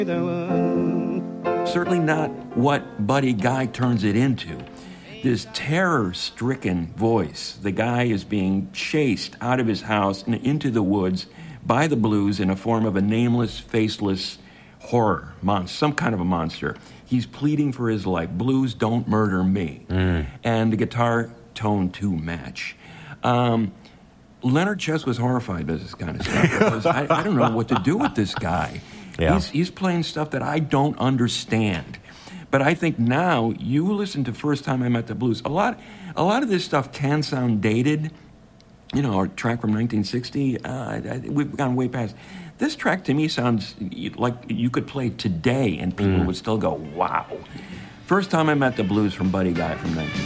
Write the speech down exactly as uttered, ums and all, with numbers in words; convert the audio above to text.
Certainly not what Buddy Guy turns it into. This terror-stricken voice. The guy is being chased out of his house and into the woods by the blues in a form of a nameless, faceless horror monster, some kind of a monster. He's pleading for his life. Blues, don't murder me. Mm. And the guitar tone to match. Um, Leonard Chess was horrified by this kind of stuff. Because I, I don't know what to do with this guy. Yeah. He's, he's playing stuff that I don't understand. But I think now, you listen to First Time I Met the Blues, a lot, a lot of this stuff can sound dated. You know, our track from nineteen sixty, uh, we've gone way past. This track to me sounds like you could play today and people Mm. would still go, wow. First Time I Met the Blues from Buddy Guy from nineteen